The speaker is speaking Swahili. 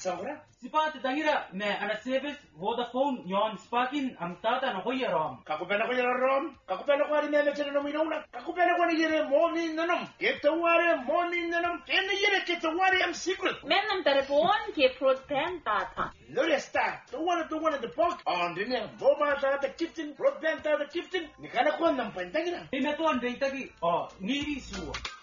Sagra? Sipat tangira me ana service Vodafone yon spakin am tata na koya rom. Kakupena ko yung rom. Kakupena ko rin na siya na minuna. Kakupena ko ni yere morning nanam. Ketawari morning nanam. Kena yere ketawari am secret. Men nam telefon ke broadband data. Lori sta. The one at the park. On the name. Mobile data kitchen. Broadband data kitchen. Ni kana ko nam pantangira. Imetuan beitagi. Oh, ngiri suwa.